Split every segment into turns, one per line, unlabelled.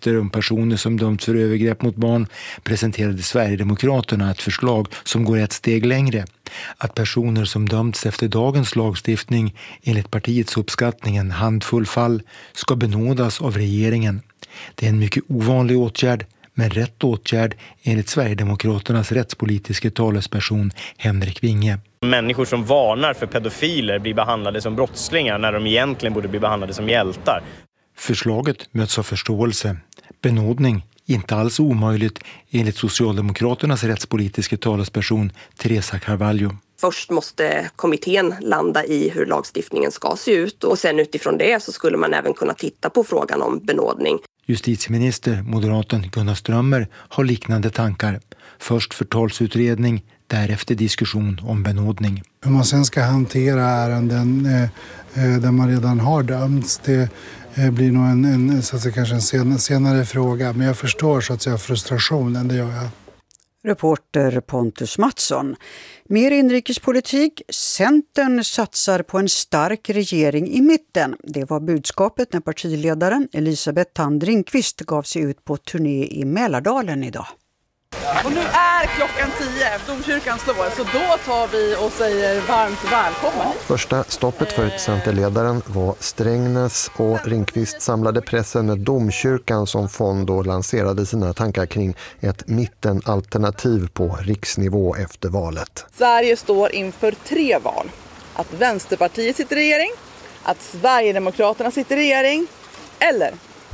uppgifter om personer som dömts för övergrepp mot barn presenterade Sverigedemokraterna ett förslag som går ett steg längre. Att personer som dömts efter dagens lagstiftning enligt partiets uppskattning en handfull fall ska benådas av regeringen. Det är en mycket ovanlig åtgärd, men rätt åtgärd enligt Sverigedemokraternas rättspolitiska talesperson Henrik Winge.
Människor som varnar för pedofiler blir behandlade som brottslingar när de egentligen borde bli behandlade som hjältar.
Förslaget möts av förståelse. Benådning inte alls omöjligt enligt Socialdemokraternas rättspolitiska talesperson Teresa Carvalho.
Först måste kommittén landa i hur lagstiftningen ska se ut och sen utifrån det så skulle man även kunna titta på frågan om benådning.
Justitieminister, moderaten Gunnar Strömmer, har liknande tankar. Först förtalsutredning, därefter diskussion om benådning.
Hur man sen ska hantera ärenden där man redan har dömts, det blir nog en så att säga, kanske en senare fråga. Men jag förstår så att säga frustrationen, det gör jag.
Reporter Pontus Mattsson. Mer inrikespolitik. Centern satsar på en stark regering i mitten. Det var budskapet när partiledaren Elisabeth Thand Ringqvist gav sig ut på turné i Mälardalen idag.
Och nu är klockan 10, domkyrkan slår, så då tar vi och säger varmt välkommen.
Första stoppet för Centerledaren var Strängnäs och Ringqvist samlade pressen med domkyrkan som fond och lanserade sina tankar kring ett mittenalternativ på riksnivå efter valet.
Sverige står inför 3 val. Att Vänsterpartiet sitter i regering, att Sverigedemokraterna sitter i regering eller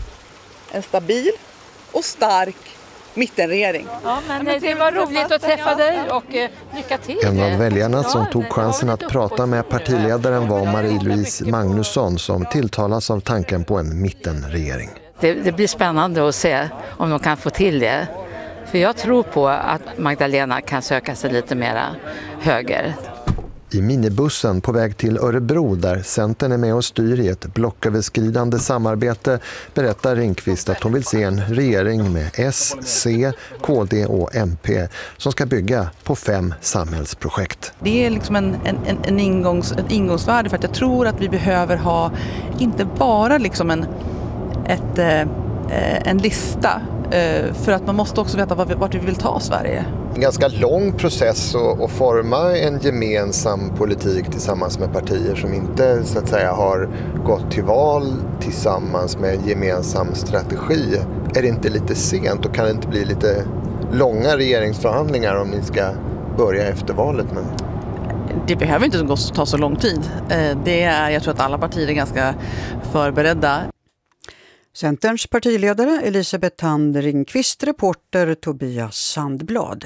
en stabil och stark mittenregering.
Ja, men det var roligt att träffa dig och lycka till.
En av väljarna som tog chansen att prata med partiledaren var Marie-Louise Magnusson som tilltalas av tanken på en mittenregering.
Det blir spännande att se om de kan få till det. För jag tror på att Magdalena kan söka sig lite mera höger.
I minibussen på väg till Örebro där Centern är med och styr i ett blocköverskridande samarbete berättar Ringqvist att hon vill se en regering med S, C, KD och MP som ska bygga på 5 samhällsprojekt.
Det är liksom ett ingångsvärde för att jag tror att vi behöver ha inte bara liksom en lista för att man måste också veta vart vi vill ta Sverige.
En ganska lång process att forma en gemensam politik tillsammans med partier som inte så att säga har gått till val tillsammans med en gemensam strategi. Är det inte lite sent och kan det inte bli lite långa regeringsförhandlingar om ni ska börja efter valet? Men...
Det behöver inte ta så lång tid. Jag tror att alla partier är ganska förberedda.
Centerns partiledare Elisabeth Thand Ringqvist, reporter Tobias Sandblad.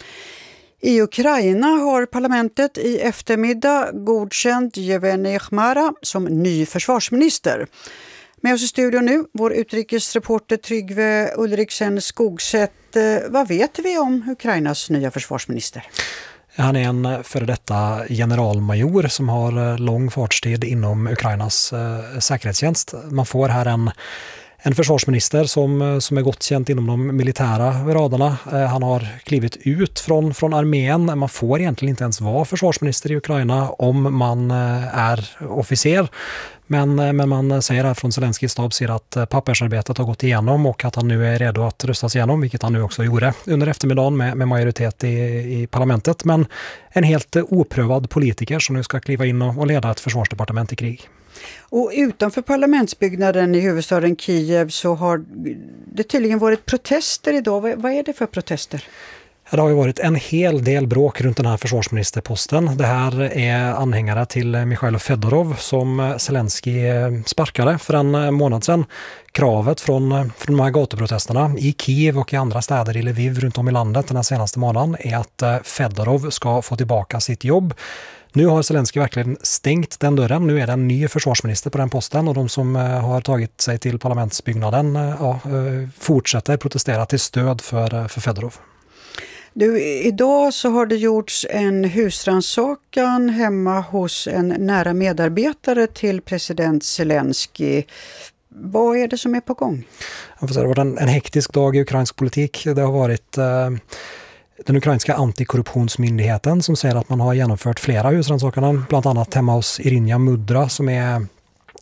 I Ukraina har parlamentet i eftermiddag godkänt Yevgeny Khmara som ny försvarsminister. Med oss i studion nu, vår utrikesreporter Tryggve Ulriksen Skogsätt. Vad vet vi om Ukrainas nya försvarsminister?
Han är en före detta generalmajor som har lång fartstid inom Ukrainas säkerhetstjänst. Man får här en försvarsminister som är gott känt inom de militära radarna. Han har klivit ut från armén. Man får egentligen inte ens vara försvarsminister i Ukraina om man är officer. Men man säger här från Zelenskyjs stab att pappersarbetet har gått igenom och att han nu är redo att röstas igenom, vilket han nu också gjorde under eftermiddagen med majoritet i parlamentet. Men en helt oprövad politiker som nu ska kliva in och leda ett försvarsdepartement i krig.
Och utanför parlamentsbyggnaden i huvudstaden Kiev så har det tydligen varit protester idag. Vad är det för protester?
Det har ju varit en hel del bråk runt den här försvarsministerposten. Det här är anhängare till Mikhailo Fedorov som Zelenskyj sparkade för en månad sedan. Kravet från de här gatuprotesterna i Kiev och i andra städer i Lviv runt om i landet den här senaste månaden är att Fedorov ska få tillbaka sitt jobb. Nu har Zelenskyj verkligen stängt den dörren. Nu är det en ny försvarsminister på den posten och de som har tagit sig till parlamentsbyggnaden fortsätter protestera till stöd för Fedorov.
Du, idag så har det gjorts en husrannsakan hemma hos en nära medarbetare till president Zelenskyj. Vad är det som är på gång?
Det har varit en hektisk dag i ukrainsk politik. Det har varit den ukrainska antikorruptionsmyndigheten som säger att man har genomfört flera husrannsakanden, bland annat hemma hos Iryna Mudra som är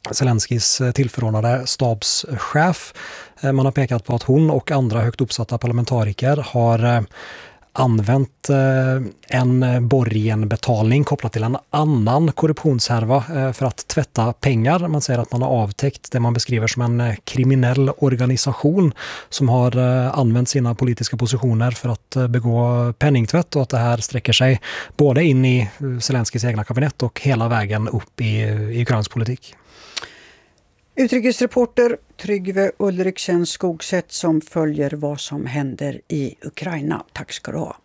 Zelenskis tillförordnade stabschef. Man har pekat på att hon och andra högt uppsatta parlamentariker har använt en borgenbetalning kopplat till en annan korruptionshärva för att tvätta pengar. Man säger att man har avtäckt det man beskriver som en kriminell organisation som har använt sina politiska positioner för att begå penningtvätt, och att det här sträcker sig både in i Zelenskis egna kabinett och hela vägen upp i ukrainsk politik.
Utrikesreporter Tryggve Ulriksen Skogsätt som följer vad som händer i Ukraina. Tack ska du ha.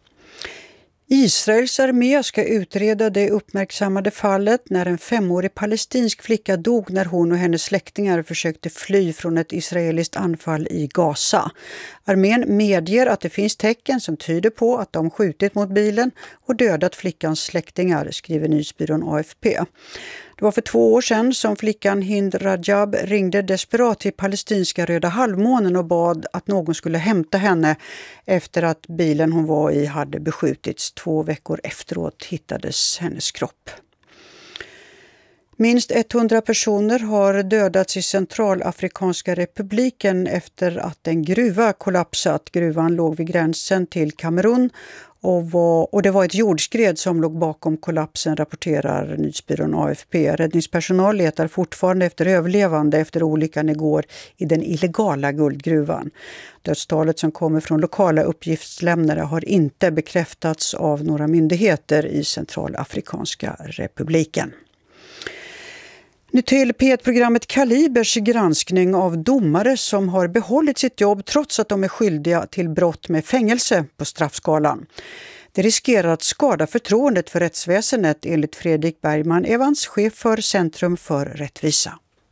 Israels armé ska utreda det uppmärksammade fallet när en 5-årig palestinsk flicka dog när hon och hennes släktingar försökte fly från ett israeliskt anfall i Gaza. Armén medger att det finns tecken som tyder på att de skjutit mot bilen och dödat flickans släktingar, skriver nyhetsbyrån AFP. Det var för 2 år sedan som flickan Hind Rajab ringde desperat till palestinska Röda halvmånen och bad att någon skulle hämta henne efter att bilen hon var i hade beskjutits. 2 veckor efteråt hittades hennes kropp. Minst 100 personer har dödats i Centralafrikanska republiken efter att en gruva kollapsat. Gruvan låg vid gränsen till Kamerun och det var ett jordskred som låg bakom kollapsen, rapporterar nyhetsbyrån AFP. Räddningspersonal letar fortfarande efter överlevande efter olyckan igår i den illegala guldgruvan. Dödstalet som kommer från lokala uppgiftslämnare har inte bekräftats av några myndigheter i Centralafrikanska republiken. Nu till P1-programmet Kalibers granskning av domare som har behållit sitt jobb trots att de är skyldiga till brott med fängelse på straffskalan. Det riskerar att skada förtroendet för rättsväsendet enligt Fredrik Bergman Evans, chef för Centrum för rättvisa.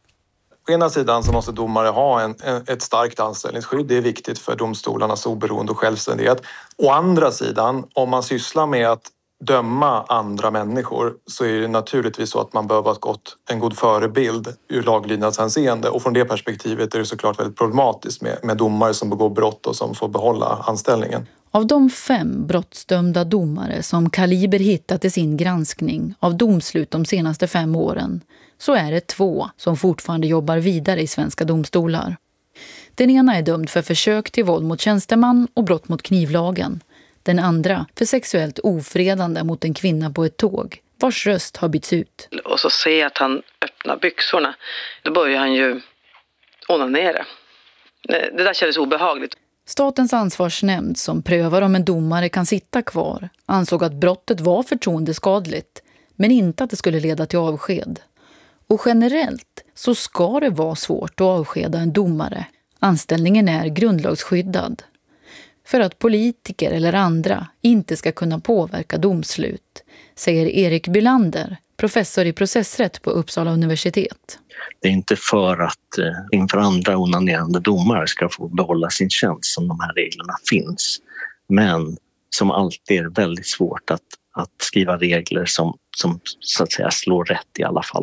Å ena sidan så måste domare ha ett starkt anställningsskydd. Det är viktigt för domstolarnas oberoende och självständighet. Å andra sidan, om man sysslar med att döma andra människor så är det naturligtvis så att man behöver ha en god förebild ur laglydnadshänseende, och från det perspektivet är det såklart väldigt problematiskt med domare som begår brott och som får behålla anställningen.
Av de 5 brottsdömda domare som Kaliber hittat i sin granskning av domslut de senaste 5 åren så är det 2 som fortfarande jobbar vidare i svenska domstolar. Den ena är dömd för försök till våld mot tjänsteman och brott mot knivlagen. Den andra för sexuellt ofredande mot en kvinna på ett tåg, vars röst har bytts ut.
Och så ser jag att han öppnar byxorna. Då börjar han ju onanera. Det där kändes obehagligt.
Statens ansvarsnämnd som prövar om en domare kan sitta kvar ansåg att brottet var förtroendeskadligt, men inte att det skulle leda till avsked. Och generellt så ska det vara svårt att avskeda en domare. Anställningen är grundlagsskyddad. För att politiker eller andra inte ska kunna påverka domslut, säger Erik Bylander, professor i processrätt på Uppsala universitet.
Det är inte för att inför andra onanerande domare ska få behålla sin tjänst som de här reglerna finns. Men som alltid är det väldigt svårt att skriva regler som så att säga slår rätt i alla fall.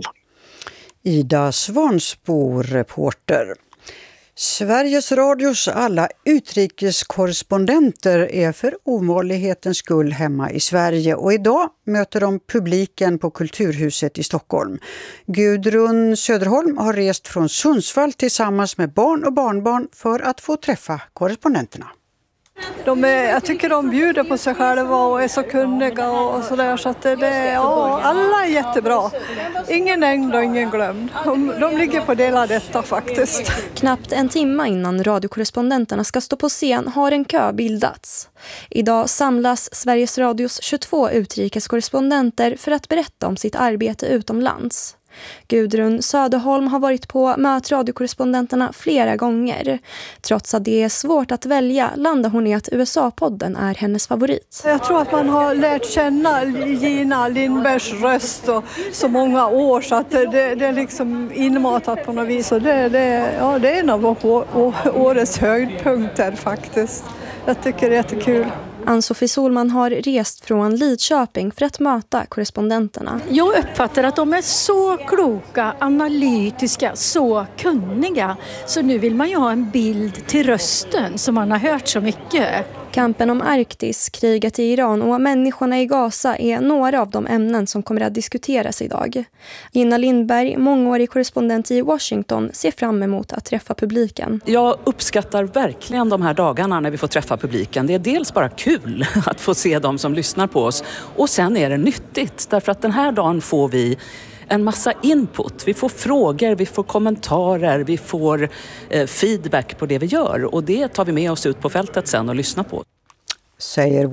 Ida Svansbo, reporter. Sveriges Radios alla utrikeskorrespondenter är för ovanlighetens skull hemma i Sverige och idag möter de publiken på Kulturhuset i Stockholm. Gudrun Söderholm har rest från Sundsvall tillsammans med barn och barnbarn för att få träffa korrespondenterna.
Jag tycker de bjuder på sig själva och är så kunniga och sådär, så att alla är jättebra. Ingen nämnd och ingen glömd. De ligger på delar detta faktiskt.
Knappt en timme innan radiokorrespondenterna ska stå på scen har en kö bildats. Idag samlas Sveriges Radios 22 utrikeskorrespondenter för att berätta om sitt arbete utomlands. Gudrun Söderholm har varit på Möt radiokorrespondenterna flera gånger. Trots att det är svårt att välja landar hon i att USA-podden är hennes favorit.
Jag tror att man har lärt känna Gina Lindbergs röst och så många år så att det är liksom inmatat på något vis. Och det är en av årets höjdpunkter faktiskt. Jag tycker det är jättekul.
Ann-Sofie Solman har rest från Lidköping för att möta korrespondenterna.
Jag uppfattar att de är så kloka, analytiska, så kunniga. Så nu vill man ju ha en bild till rösten som man har hört så mycket.
Kampen om Arktis, kriget i Iran och människorna i Gaza är några av de ämnen som kommer att diskuteras idag. Gina Lindberg, mångårig korrespondent i Washington, ser fram emot att träffa publiken.
Jag uppskattar verkligen de här dagarna när vi får träffa publiken. Det är dels bara kul att få se dem som lyssnar på oss, och sen är det nyttigt därför att den här dagen får vi en massa input. Vi får frågor, vi får kommentarer, vi får feedback på det vi gör, och det tar vi med oss ut på fältet sen och lyssnar på.
Säger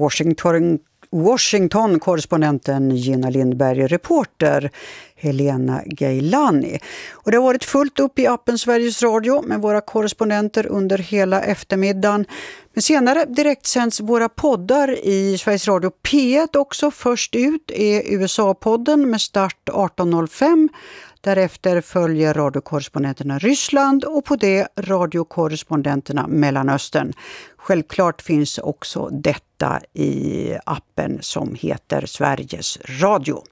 Washington-korrespondenten Gina Lindberg, reporter Helena Gailani. Och det har varit fullt upp i appen Sveriges Radio med våra korrespondenter under hela eftermiddagen. Men senare direkt sänds våra poddar i Sveriges Radio P1 också. Först ut är USA-podden med start 18.05. Därefter följer radiokorrespondenterna Ryssland och på det radiokorrespondenterna Mellanöstern. Självklart finns också detta i appen som heter Sveriges Radio.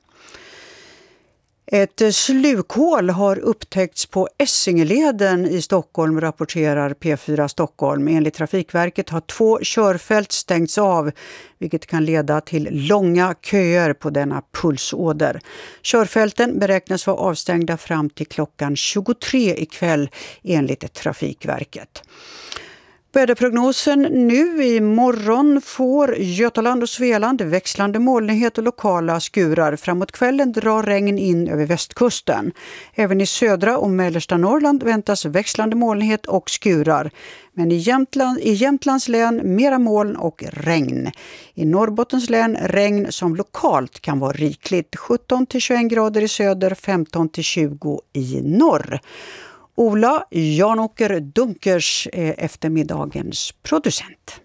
Ett slukhål har upptäckts på Essingeleden i Stockholm, rapporterar P4 Stockholm. Enligt Trafikverket har 2 körfält stängts av, vilket kan leda till långa köer på denna pulsåder. Körfälten beräknas vara avstängda fram till klockan 23 ikväll enligt Trafikverket. Väderprognosen nu: i morgon får Götaland och Svealand växlande molnighet och lokala skurar. Framåt kvällen drar regn in över västkusten. Även i södra och mellersta Norrland väntas växlande molnighet och skurar. Men i Jämtlands län mera moln och regn. I Norrbottens län regn som lokalt kan vara rikligt. 17-21 grader i söder, 15-20 i norr. Ola Janåker Dunkers är eftermiddagens producent.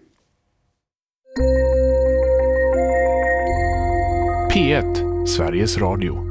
P1, Sveriges Radio.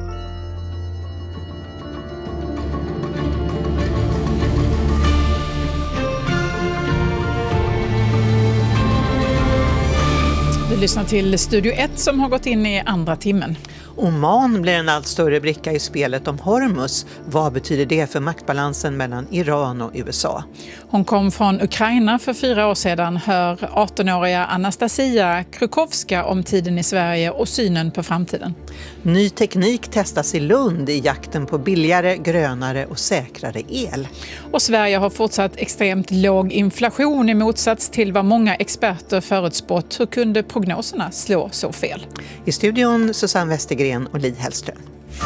Vi lyssnar till Studio 1 som har gått in i andra timmen.
Oman blir en allt större bricka i spelet om Hormuz. Vad betyder det för maktbalansen mellan Iran och USA?
Hon kom från Ukraina för 4 år sedan, hör 18-åriga Anastasia Krukowska om tiden i Sverige och synen på framtiden.
Ny teknik testas i Lund i jakten på billigare, grönare och säkrare el.
Och Sverige har fortsatt extremt låg inflation i motsats till vad många experter förutspått. Hur kunde prognoserna slå så fel?
I studion Susanne Westergren och Li Hellström.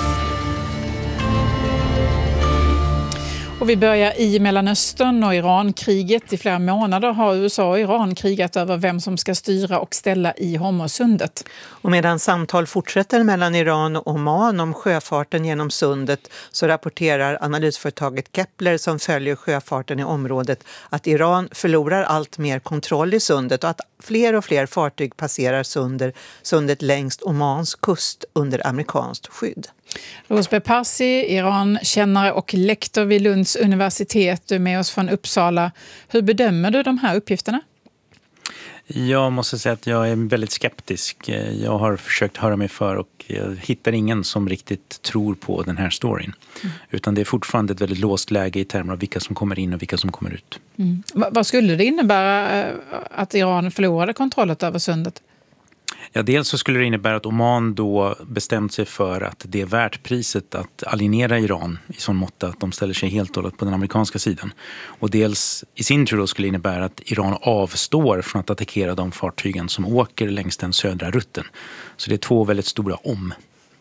Och vi börjar i Mellanöstern och Iran-kriget. I flera månader har USA och Iran krigat över vem som ska styra och ställa i Hormuzsundet.
Och medan samtal fortsätter mellan Iran och Oman om sjöfarten genom sundet så rapporterar analysföretaget Kepler som följer sjöfarten i området att Iran förlorar allt mer kontroll i sundet och att fler och fler fartyg passerar sundet längs Omans kust under amerikanskt skydd.
Rosbe Parsi, Iran-kännare och lektor vid Lunds universitet, du är med oss från Uppsala. Hur bedömer du de här uppgifterna?
Jag måste säga att jag är väldigt skeptisk. Jag har försökt höra mig för och jag hittar ingen som riktigt tror på den här storyn. Utan det är fortfarande ett väldigt låst läge i termer av vilka som kommer in och vilka som kommer ut.
Vad skulle det innebära att Iran förlorade kontrollen över sundet?
Ja, dels så skulle det innebära att Oman då bestämt sig för att det är värt priset att alienera Iran i sån mått att de ställer sig helt och hållet på den amerikanska sidan. Och dels i sin tur då skulle innebära att Iran avstår från att attackera de fartygen som åker längs den södra rutten. Så det är 2 väldigt stora om.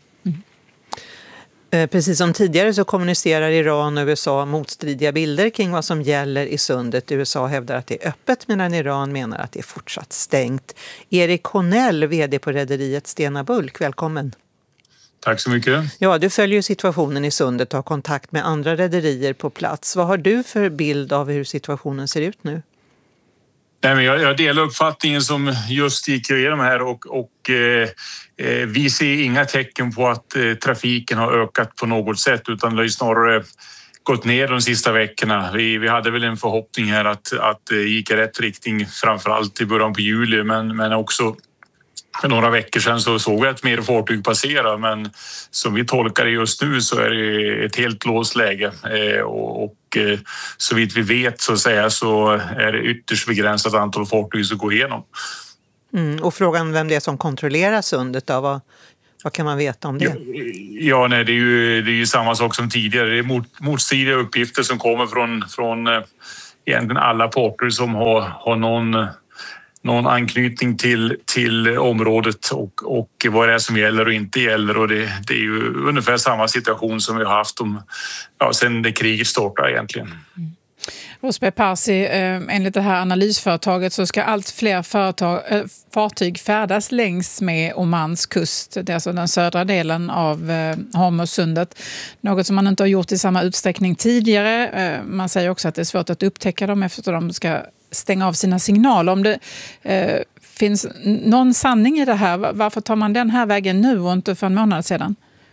Precis som tidigare så kommunicerar Iran och USA motstridiga bilder kring vad som gäller i sundet. USA hävdar att det är öppet medan Iran menar att det är fortsatt stängt. Erik Honell, vd på rederiet Stena Bulk, välkommen.
Tack så mycket.
Ja, du följer situationen i sundet och har kontakt med andra rederier på plats. Vad har du för bild av hur situationen ser ut nu?
Nej, men jag delar uppfattningen som just gick igenom här och vi ser inga tecken på att trafiken har ökat på något sätt utan det har snarare gått ner de sista veckorna. Vi hade väl en förhoppning här att det gick i rätt riktning framförallt i början på juli men också För några veckor sedan så såg vi ett mer fartyg passera, men som vi tolkar det just nu så är det ett helt låst läge och så vitt vi vet så är det ytterst begränsat antal fartyg som går igenom.
Och frågan vem det är som kontrollerar sundet då, vad kan man veta om det?
Ja, nej, det är ju samma sak som tidigare. Det är motstridiga uppgifter som kommer från egentligen alla parter som har någon anknytning till området och vad det är som gäller och inte gäller. Och det är ju ungefär samma situation som vi har haft sedan det kriget startade egentligen.
Rosberg Parsi, enligt det här analysföretaget så ska allt fler fartyg färdas längs med Omans kust. Det är alltså den södra delen av Hormuzsundet. Något som man inte har gjort i samma utsträckning tidigare. Man säger också att det är svårt att upptäcka dem eftersom de ska stänga av sina signaler. Om det finns någon sanning i det här, varför tar man den här vägen nu och inte för en månad sedan?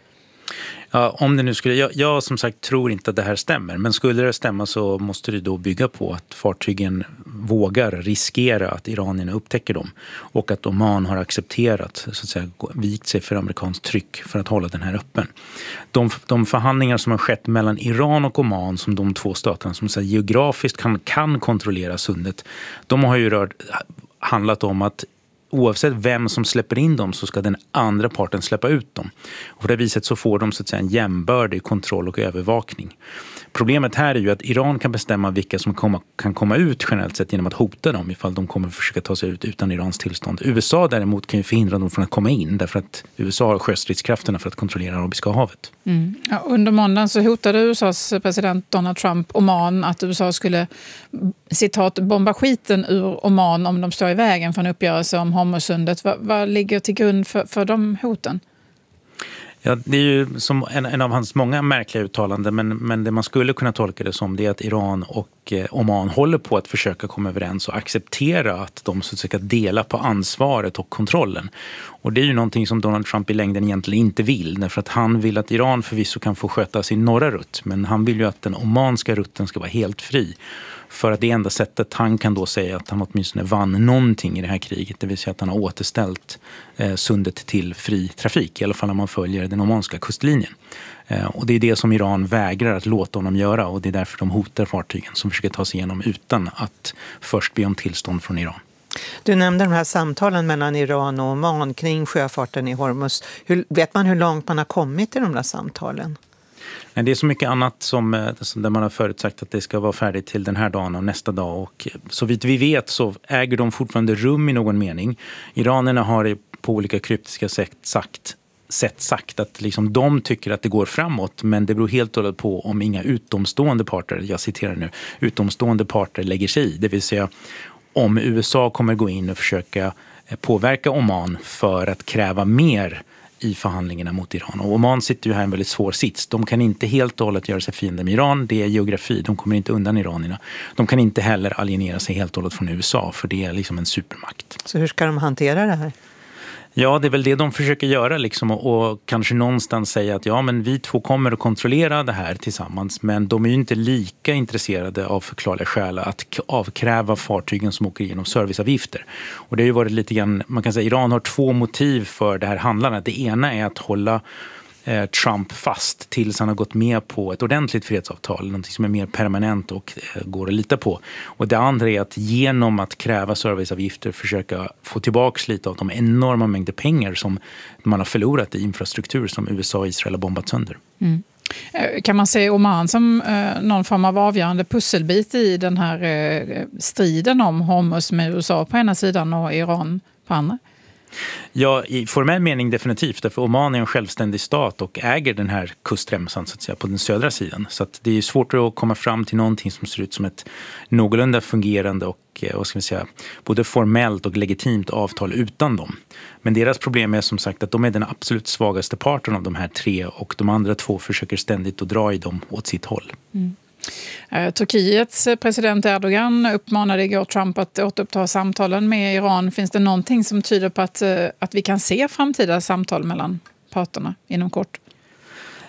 Ja, om det nu skulle, jag som sagt tror inte att det här stämmer, men skulle det stämma så måste det då bygga på att fartygen vågar riskera att iranierna upptäcker dem och att Oman har accepterat, så att säga, vikt sig för amerikanskt tryck för att hålla den här öppen. De förhandlingar som har skett mellan Iran och Oman, som de två staterna som så här, geografiskt kan kontrollera sundet, de har ju handlat om att oavsett vem som släpper in dem så ska den andra parten släppa ut dem. Och på det viset så får de så att säga en jämbördig kontroll och övervakning. Problemet här är ju att Iran kan bestämma vilka som kan komma ut generellt sett genom att hota dem ifall de kommer att försöka ta sig ut utan Irans tillstånd. USA däremot kan ju förhindra dem från att komma in därför att USA har sjöstridskrafterna för att kontrollera Arabiska havet.
Mm. Ja, under måndagen så hotade USAs president Donald Trump Oman att USA skulle, citat, bomba skiten ur Oman om de står i vägen för en uppgörelse om Hormuzsundet. Vad ligger till grund för de hoten?
Ja, det är ju som en av hans många märkliga uttalanden, men det man skulle kunna tolka det som det är att Iran och Oman håller på att försöka komma överens och acceptera att de så att säga dela på ansvaret och kontrollen. Och det är ju någonting som Donald Trump i längden egentligen inte vill, därför att han vill att Iran förvisso kan få sköta sin norra rutt, men han vill ju att den omanska rutten ska vara helt fri. För att det enda sättet han kan då säga att han åtminstone vann någonting i det här kriget, det vill säga att han har återställt sundet till fri trafik, i alla fall när man följer den omanska kustlinjen. Och det är det som Iran vägrar att låta honom göra, och det är därför de hotar fartygen som försöker ta sig igenom utan att först be om tillstånd från Iran.
Du nämnde de här samtalen mellan Iran och Oman kring sjöfarten i Hormuz. Vet man hur långt man har kommit i de där samtalen?
Det är så mycket annat som där man har förutsagt att det ska vara färdigt till den här dagen och nästa dag. Och så vitt vi vet så äger de fortfarande rum i någon mening. Iranerna har på olika kryptiska sätt sagt att liksom de tycker att det går framåt, men det beror helt och hållet på om inga utomstående parter, jag citerar nu, utomstående parter lägger sig i. Det vill säga om USA kommer gå in och försöka påverka Oman för att kräva mer i förhandlingarna mot Iran. Och Oman sitter ju här en väldigt svår sits. De kan inte helt och hållet göra sig fiender med Iran. Det är geografi. De kommer inte undan iranierna. De kan inte heller alienera sig helt och hållet från USA, för det är liksom en supermakt.
Så hur ska de hantera det här?
Ja, det är väl det de försöker göra liksom, och kanske någonstans säga att ja, men vi två kommer att kontrollera det här tillsammans, men de är ju inte lika intresserade av förklarliga skäl att avkräva fartygen som åker igenom serviceavgifter. Och det har ju varit lite grann, man kan säga Iran har två motiv för det här handlandet. Det ena är att hålla Trump fast tills han har gått med på ett ordentligt fredsavtal, något som är mer permanent och går att lita på. Och det andra är att genom att kräva serviceavgifter försöka få tillbaka lite av de enorma mängder pengar som man har förlorat i infrastruktur som USA och Israel har bombat sönder.
Mm. Kan man se Oman som någon form av avgörande pusselbit i den här striden om Hormuz med USA på ena sidan och Iran på andra?
Ja, i formell mening definitivt. Därför Oman är en självständig stat och äger den här kustremsan så att säga, på den södra sidan. Så att det är svårt att komma fram till någonting som ser ut som ett någorlunda fungerande och vad ska vi säga, både formellt och legitimt avtal utan dem. Men deras problem är som sagt att de är den absolut svagaste parten av de här tre, och de andra två försöker ständigt att dra i dem åt sitt håll.
Mm. Turkiets president Erdogan uppmanade igår Trump att återuppta samtalen med Iran. Finns det någonting som tyder på att vi kan se framtida samtal mellan parterna inom kort?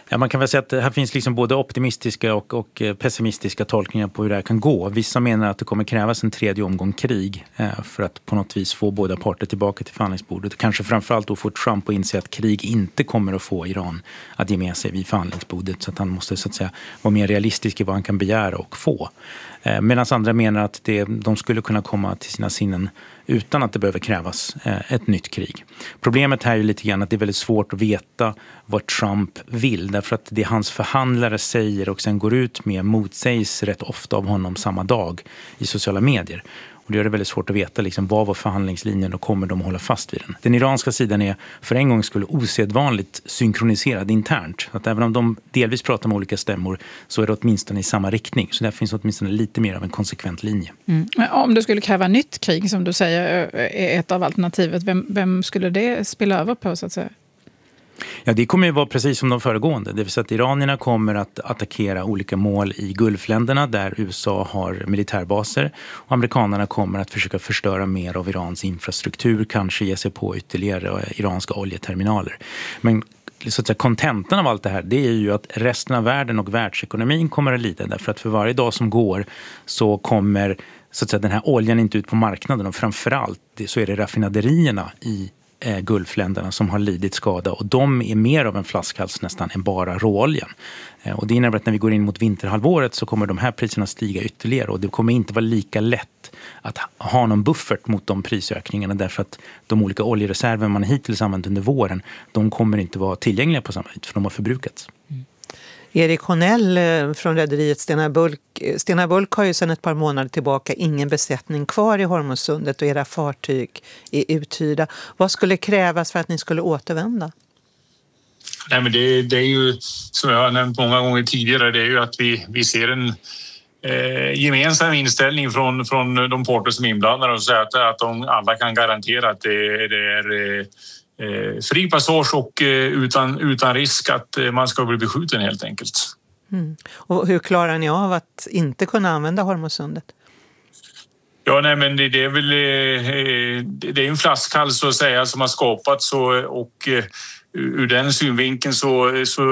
Ja, man kan väl säga att här finns liksom både optimistiska och pessimistiska tolkningar på hur det här kan gå. Vissa menar att det kommer krävas en tredje omgång krig för att på något vis få båda parter tillbaka till förhandlingsbordet. Kanske framförallt då få Trump att inse att krig inte kommer att få Iran att ge med sig vid förhandlingsbordet. Så att han måste så att säga vara mer realistisk i vad han kan begära och få. Medan andra menar att de skulle kunna komma till sina sinnen utan att det behöver krävas ett nytt krig. Problemet här är ju lite grann att det är väldigt svårt att veta vad Trump vill. Därför att det hans förhandlare säger och sen går ut med motsägs rätt ofta av honom samma dag i sociala medier. Och det gör det väldigt svårt att veta liksom, vad var förhandlingslinjen och kommer de att hålla fast vid den. Den iranska sidan är för en gång skulle osedvanligt synkroniserad internt. Att även om de delvis pratar med olika stämmor så är det åtminstone i samma riktning. Så där finns åtminstone lite mer av en konsekvent linje.
Mm. Men om det skulle kräva nytt krig som du säger är ett av alternativet, vem skulle det spela över på så att säga?
Ja, det kommer ju vara precis som de föregående. Det vill säga att iranierna kommer att attackera olika mål i Gulfländerna där USA har militärbaser. Och amerikanerna kommer att försöka förstöra mer av Irans infrastruktur, kanske ge sig på ytterligare iranska oljeterminaler. Men så att säga, kontentan av allt det här, det är ju att resten av världen och världsekonomin kommer att lida. Därför att för varje dag som går så kommer så att säga, den här oljan inte ut på marknaden. Och framförallt så är det raffinaderierna i Gulfländerna som har lidit skada och de är mer av en flaskhals nästan än bara råoljan. Och det innebär att när vi går in mot vinterhalvåret så kommer de här priserna stiga ytterligare och det kommer inte vara lika lätt att ha någon buffert mot de prisökningarna därför att de olika oljereserver man hittills använt under våren, de kommer inte vara tillgängliga på samma sätt för de har förbrukats.
Erik Honell från rederiet Stena Bulk har ju sedan ett par månader tillbaka ingen besättning kvar i Hormuzsundet och era fartyg är uthyrda. Vad skulle krävas för att ni skulle återvända?
Nej, men det är ju, som jag har nämnt många gånger tidigare, det är ju att vi ser en gemensam inställning från de parter som är inblandade och säger att de alla kan garantera att det är fri passage och utan risk att man ska bli beskjuten helt enkelt.
Mm. Och hur klarar ni av att inte kunna använda Hormuzsundet?
Ja, nej, men det är väl det är en flaskhals så att säga som har skapats och ur den synvinkeln så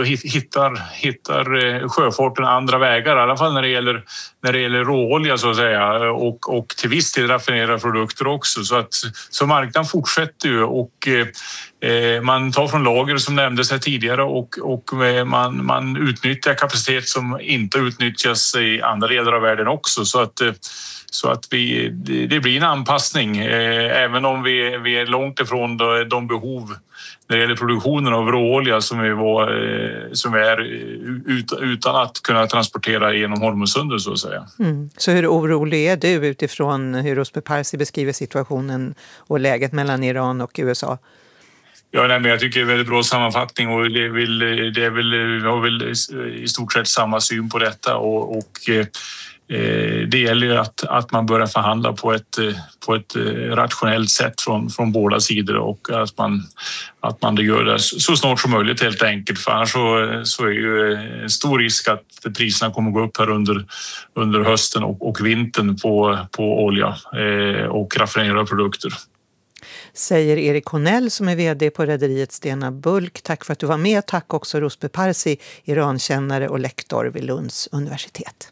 hittar sjöfarten andra vägar, i alla fall när det gäller råolja så att säga och till viss del raffinerade produkter också. Så marknaden fortsätter ju och man tar från lager som nämndes här tidigare och man utnyttjar kapacitet som inte utnyttjas i andra delar av världen också. Så att det blir en anpassning även om vi är långt ifrån de behov när det gäller produktionen av råolja som vi är utan att kunna transportera genom Hormuzsundet så att säga.
Mm. Så hur orolig är du utifrån hur Ruspe Parsi beskriver situationen och läget mellan Iran och USA?
Ja, nej, men jag tycker det är en väldigt bra sammanfattning och vi har väl i stort sett samma syn på detta och det gäller ju att man börjar förhandla på ett rationellt sätt från båda sidor och att man gör det så snart som möjligt helt enkelt. För annars så är ju en stor risk att priserna kommer gå upp här under hösten och vintern på olja och raffinerade produkter.
Säger Erik Honell som är vd på rederiet Stena Bulk. Tack för att du var med. Tack också Ruspe Parsi, Irankännare och lektor vid Lunds universitet.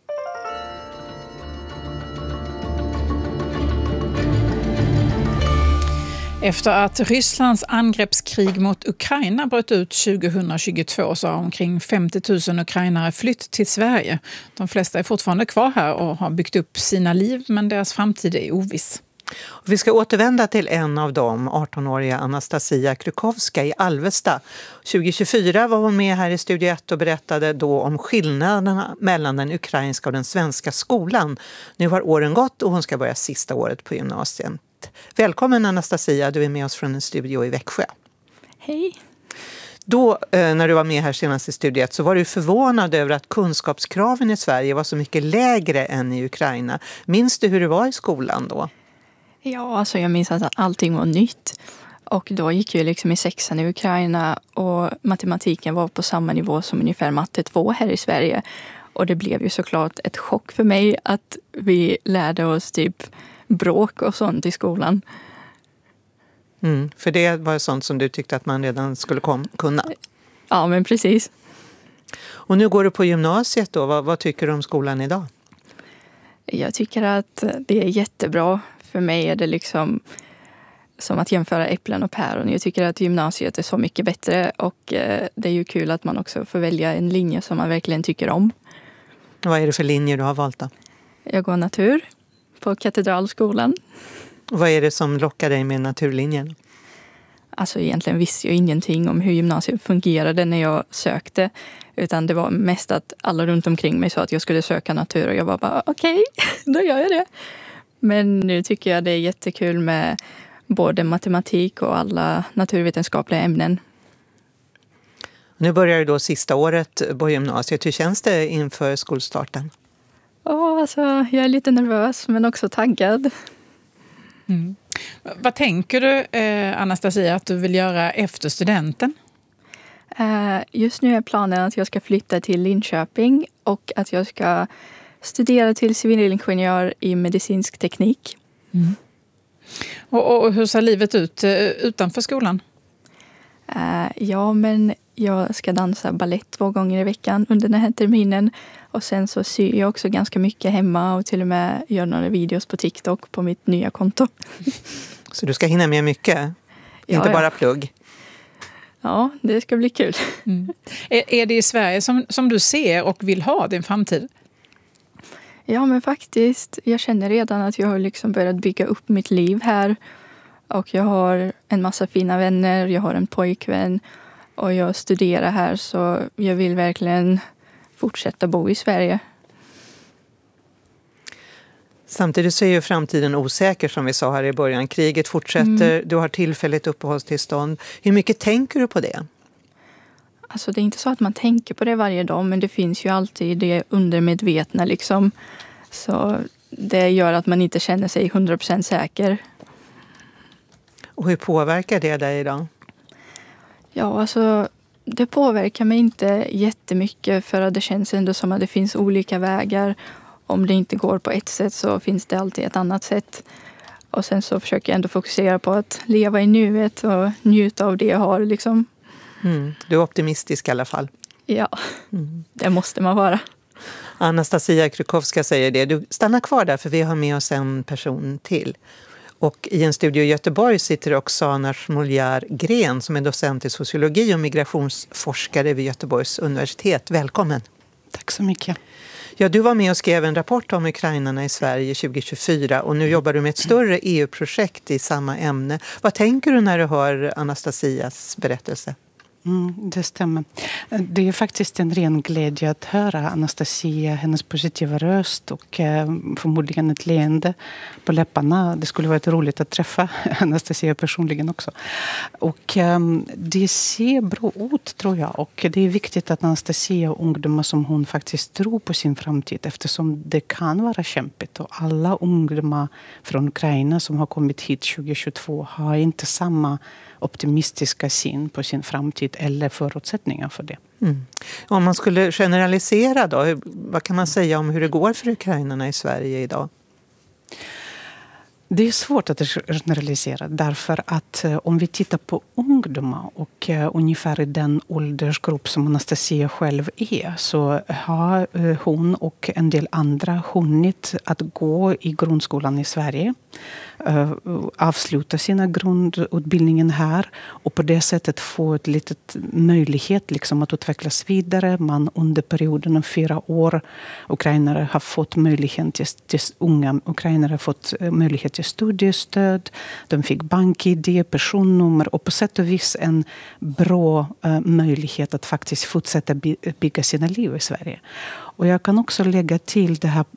Efter att Rysslands angreppskrig mot Ukraina bröt ut 2022 så har omkring 50 000 ukrainare flytt till Sverige. De flesta är fortfarande kvar här och har byggt upp sina liv men deras framtid är oviss.
Vi ska återvända till en av dem, 18-åriga Anastasia Krukowska i Alvesta. 2024 var hon med här i Studio 1 och berättade då om skillnaderna mellan den ukrainska och den svenska skolan. Nu har åren gått och hon ska börja sista året på gymnasiet. Välkommen Anastasia, du är med oss från en studio i Växjö.
Hej.
Då, när du var med här senast i studiet så var du förvånad över att kunskapskraven i Sverige var så mycket lägre än i Ukraina. Minns du hur det var i skolan då?
Ja, alltså jag minns att allting var nytt. Och då gick jag liksom i 6:an i Ukraina och matematiken var på samma nivå som ungefär matte 2 här i Sverige. Och det blev ju såklart ett chock för mig att vi lärde oss typ bråk och sånt i skolan.
För det var sånt som du tyckte att man redan skulle kunna?
Ja, men precis.
Och nu går du på gymnasiet då. Vad tycker du om skolan idag?
Jag tycker att det är jättebra. För mig är det liksom som att jämföra äpplen och päron. Jag tycker att gymnasiet är så mycket bättre och det är ju kul att man också får välja en linje som man verkligen tycker om.
Vad är det för linjer du har valt då?
Jag går natur på Katedralskolan.
Vad är det som lockar dig med naturlinjen?
Alltså egentligen visste jag ingenting om hur gymnasiet fungerade när jag sökte. Utan det var mest att alla runt omkring mig sa att jag skulle söka natur och jag var bara okej, då gör jag det. Men nu tycker jag det är jättekul med både matematik och alla naturvetenskapliga ämnen.
Nu börjar du då sista året på gymnasiet. Hur känns det inför skolstarten?
Alltså, jag är lite nervös men också taggad.
Mm. Vad tänker du, Anastasia, att du vill göra efter studenten?
Just nu är planen att jag ska flytta till Linköping och att jag ska studera till civilingenjör i medicinsk teknik.
Mm. Och hur ser livet ut utanför skolan?
Ja, men jag ska dansa ballett 2 gånger i veckan under den här terminen. Och sen så syr jag också ganska mycket hemma och till och med gör några videos på TikTok på mitt nya konto.
Så du ska hinna med mycket? Inte bara plugg?
Ja, det ska bli kul.
Mm. Är det i Sverige som du ser och vill ha din framtid?
Ja, men faktiskt. Jag känner redan att jag har liksom börjat bygga upp mitt liv här. Och jag har en massa fina vänner, jag har en pojkvän och jag studerar här så jag vill verkligen fortsätta bo i Sverige.
Samtidigt så är ju framtiden osäker som vi sa här i början. Kriget fortsätter, du har tillfälligt uppehållstillstånd. Hur mycket tänker du på det?
Alltså det är inte så att man tänker på det varje dag men det finns ju alltid det undermedvetna liksom. Så det gör att man inte känner sig 100% säker.
Och hur påverkar det dig idag?
Ja, alltså det påverkar mig inte jättemycket för att det känns ändå som att det finns olika vägar. Om det inte går på ett sätt så finns det alltid ett annat sätt. Och sen så försöker jag ändå fokusera på att leva i nuet och njuta av det jag har liksom.
Du är optimistisk i alla fall.
Ja, det måste man vara.
Anastasia Krukowska säger det. Du stannar kvar där för vi har med oss en person till. Och i en studio i Göteborg sitter Oksana Smoljar-Gren som är docent i sociologi och migrationsforskare vid Göteborgs universitet. Välkommen.
Tack så mycket.
Ja, du var med och skrev en rapport om ukrainarna i Sverige 2024 och nu jobbar du med ett större EU-projekt i samma ämne. Vad tänker du när du hör Anastasias berättelse?
Det stämmer. Det är faktiskt en ren glädje att höra Anastasia, hennes positiva röst och förmodligen ett leende på läpparna. Det skulle varit roligt att träffa Anastasia personligen också. Och det ser bra ut tror jag och det är viktigt att Anastasia och ungdomar som hon faktiskt tror på sin framtid eftersom det kan vara kämpigt och alla ungdomar från Ukraina som har kommit hit 2022 har inte samma optimistiska syn på sin framtid eller förutsättningar för det.
Om man skulle generalisera då, vad kan man säga om hur det går för ukrainarna i Sverige idag?
Det är svårt att generalisera därför att om vi tittar på ungdomar och ungefär i den åldersgrupp som Anastasia själv är så har hon och en del andra hunnit att gå i grundskolan i Sverige, avsluta sina grundutbildningen här och på det sättet få ett litet möjlighet liksom att utvecklas vidare. Man under perioden av 4 år ukrainare har fått möjlighet till unga ukrainare har fått möjlighet till studiestöd, de fick bank-ID, personnummer och på sätt och vis en bra möjlighet att faktiskt fortsätta bygga sina liv i Sverige. Och jag kan också lägga till det här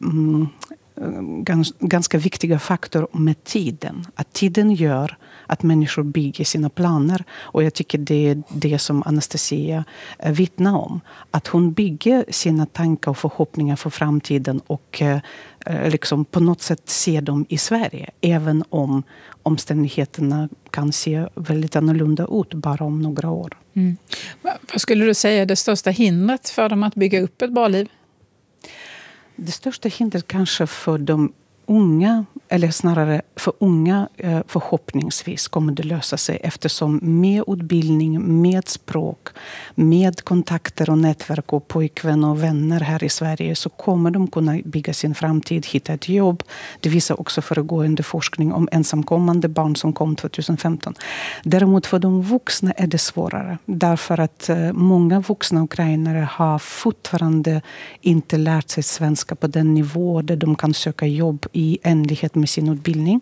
ganska viktiga faktor med tiden. Att tiden gör att människor bygger sina planer. Och jag tycker det är det som Anastasia vittnar om. Att hon bygger sina tankar och förhoppningar för framtiden och liksom på något sätt ser dem i Sverige. Även om omständigheterna kan se väldigt annorlunda ut bara om några år.
Vad skulle du säga är det största hindret för dem att bygga upp ett bra liv?
Det största hindret kanske för de unga eller snarare för unga, förhoppningsvis kommer det lösa sig, eftersom med utbildning, med språk, med kontakter och nätverk och pojkvänner och vänner här i Sverige, så kommer de kunna bygga sin framtid, hitta ett jobb. Det visar också föregående forskning om ensamkommande barn som kom 2015. Däremot för de vuxna är det svårare, därför att många vuxna ukrainare har fortfarande inte lärt sig svenska på den nivå där de kan söka jobb i enlighet med sin utbildning.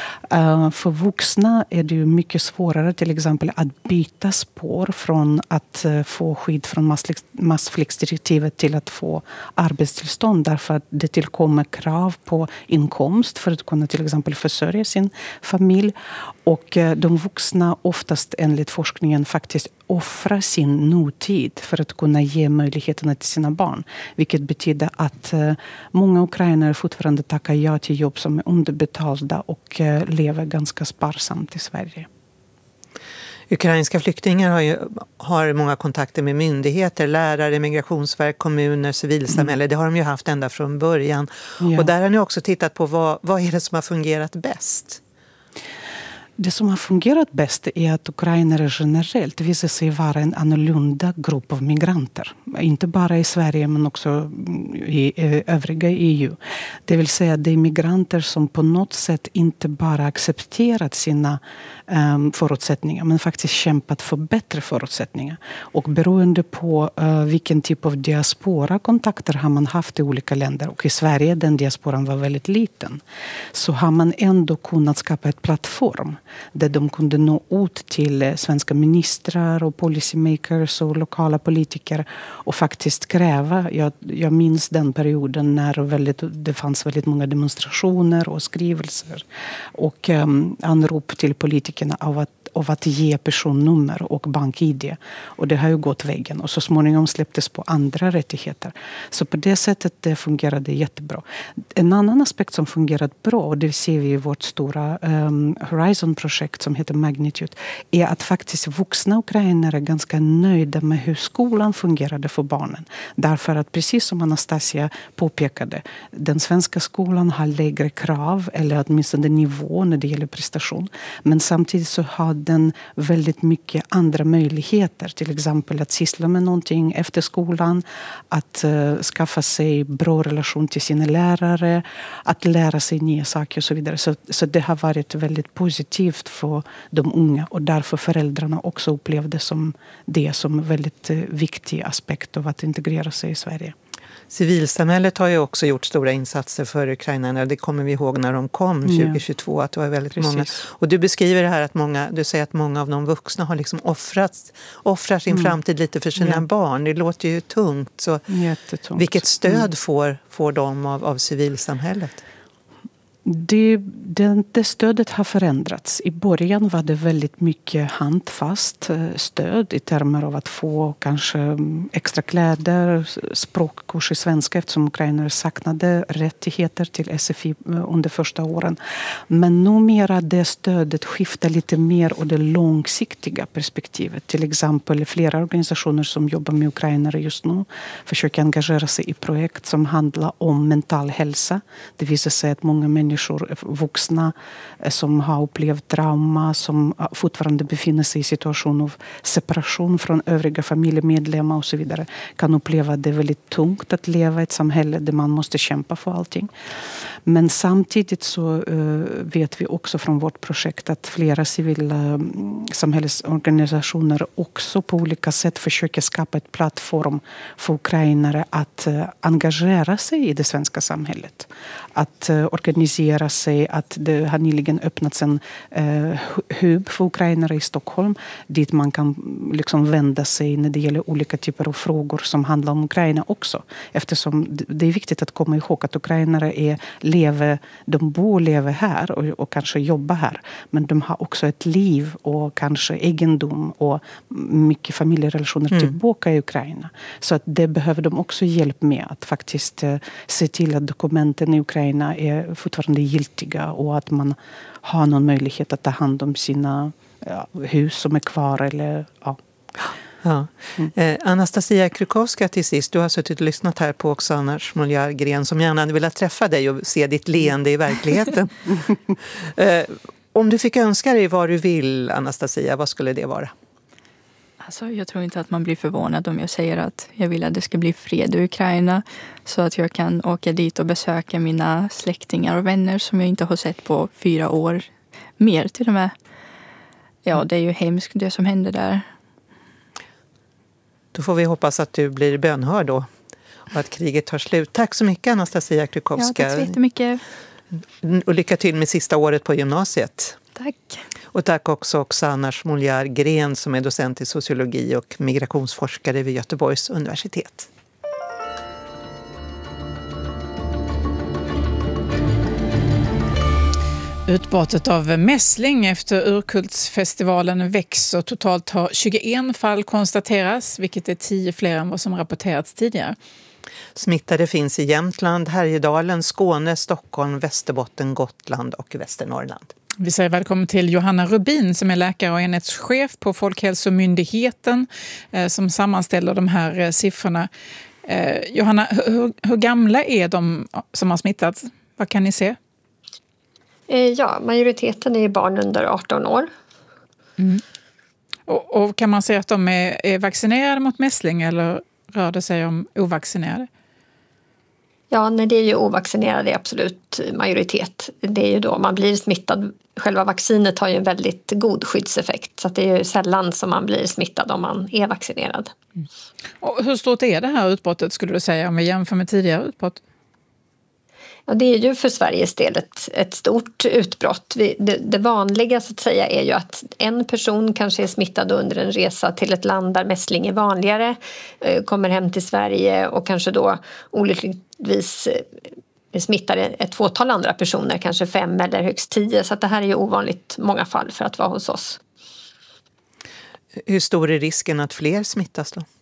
För vuxna är det ju mycket svårare till exempel att byta spår från att få skydd från massflyktsdirektivet till att få arbetstillstånd, därför att det tillkommer krav på inkomst för att kunna till exempel försörja sin familj. Och de vuxna oftast enligt forskningen faktiskt offrar sin nutid för att kunna ge möjligheterna till sina barn. Vilket betyder att många ukrainare fortfarande tackar ja till jobb som är underbetalda och lever ganska sparsamt i Sverige.
Ukrainska flyktingar har många kontakter med myndigheter, lärare, migrationsverk, kommuner, civilsamhälle. Det har de ju haft ända från början. Ja. Och där har ni också tittat på vad är det som har fungerat bäst?
Det som har fungerat bäst är att ukrainare generellt visar sig vara en annorlunda grupp av migranter. Inte bara i Sverige men också i övriga EU. Det vill säga det är migranter som på något sätt inte bara accepterat sina förutsättningar men faktiskt kämpat för bättre förutsättningar. Och beroende på vilken typ av diaspora-kontakter har man haft i olika länder, och i Sverige den diasporan var väldigt liten, så har man ändå kunnat skapa ett plattform där de kunde nå ut till svenska ministrar och policymakers och lokala politiker och faktiskt kräva. Jag minns den perioden när det fanns väldigt många demonstrationer och skrivelser och anrop till politikerna av att ge personnummer och bank-ID. Och det har ju gått vägen och så småningom släpptes på andra rättigheter. Så på det sättet det fungerade jättebra. En annan aspekt som fungerat bra, och det ser vi i vårt stora Horizon-projekt som heter Magnitude, är att faktiskt vuxna ukrainare är ganska nöjda med hur skolan fungerade för barnen. Därför att precis som Anastasia påpekade, den svenska skolan har lägre krav eller åtminstone nivå när det gäller prestation. Men samtidigt så har den väldigt mycket andra möjligheter. Till exempel att syssla med någonting efter skolan, att skaffa sig bra relation till sina lärare, att lära sig nya saker och så vidare. Så det har varit väldigt positivt för de unga och därför föräldrarna också upplevde det som en väldigt viktig aspekt av att integrera sig i Sverige.
Civilsamhället har ju också gjort stora insatser för ukrainarna. Det kommer vi ihåg när de kom 2022, att det var väldigt många. Och du beskriver det här att du säger att många av de vuxna har liksom offrar sin framtid lite för sina barn. Det låter ju tungt. Så vilket stöd får de av civilsamhället?
Det stödet har förändrats. I början var det väldigt mycket handfast stöd i termer av att få kanske extra kläder, språkkurs i svenska eftersom ukrainare saknade rättigheter till SFI under första åren. Men numera det stödet skiftar lite mer och det långsiktiga perspektivet. Till exempel flera organisationer som jobbar med ukrainare just nu försöker engagera sig i projekt som handlar om mental hälsa. Det visar sig att många människor, vuxna som har upplevt trauma, som fortfarande befinner sig i situation av separation från övriga familjemedlemmar och så vidare, kan uppleva det väldigt tungt att leva i ett samhälle där man måste kämpa för allting. Men samtidigt så vet vi också från vårt projekt att flera civila samhällsorganisationer också på olika sätt försöker skapa ett plattform för ukrainare att engagera sig i det svenska samhället. Att organisera sig, att det har nyligen öppnats en hub för ukrainare i Stockholm dit man kan liksom vända sig när det gäller olika typer av frågor som handlar om Ukraina också. Eftersom det är viktigt att komma ihåg att ukrainare de bor och lever här och kanske jobbar här. Men de har också ett liv och kanske egendom och mycket familjerelationer tillbaka i Ukraina. Så att det behöver de också hjälp med att faktiskt se till att dokumenten i Ukraina är fortfarande giltiga och att man har någon möjlighet att ta hand om sina hus som är kvar. Eller,
Ja. Anastasia Krukowska till sist, du har suttit och lyssnat här på Oksana Smolyar-Gren som gärna hade velat träffa dig och se ditt leende i verkligheten. Om du fick önska dig vad du vill, Anastasia, vad skulle det vara?
Alltså, jag tror inte att man blir förvånad om jag säger att jag vill att det ska bli fred i Ukraina så att jag kan åka dit och besöka mina släktingar och vänner som jag inte har sett på 4 år. Mer till och med. Ja, det är ju hemskt det som händer där.
Då får vi hoppas att du blir bönhörd då och att kriget tar slut. Tack så mycket, Anastasia Krukowska.
Ja, tack så jättemycket.
Och lycka till med sista året på gymnasiet.
Tack.
Och tack också Oksana Smolyar-Gren som är docent i sociologi och migrationsforskare vid Göteborgs universitet.
Utbrottet av mässling efter Urkultsfestivalen växer. Totalt har 21 fall konstaterats, vilket är 10 fler än vad som rapporterats tidigare.
Smittade finns i Jämtland, Härjedalen, Skåne, Stockholm, Västerbotten, Gotland och Västernorrland.
Vi säger välkommen till Johanna Rubin som är läkare och enhetschef på Folkhälsomyndigheten som sammanställer de här siffrorna. Johanna, hur gamla är de som har smittats? Vad kan ni se?
Ja, majoriteten är barn under 18 år.
Mm. Och kan man säga att de är vaccinerade mot mässling eller rör det sig om ovaccinerade?
Ja, nej, det är ju ovaccinerade absolut majoritet. Det är ju då man blir smittad. Själva vaccinet har ju en väldigt god skyddseffekt så att det är ju sällan som man blir smittad om man är vaccinerad.
Mm. Och hur stort är det här utbrottet skulle du säga om vi jämför med tidigare utbrott?
Ja, det är ju för Sveriges del ett stort utbrott. Det vanliga så att säga är ju att en person kanske är smittad under en resa till ett land där mässling är vanligare, kommer hem till Sverige och kanske då olyckligtvis smittar ett fåtal andra personer, kanske 5 eller högst 10. Så att det här är ju ovanligt många fall för att vara hos oss.
Hur stor är risken att fler smittas då?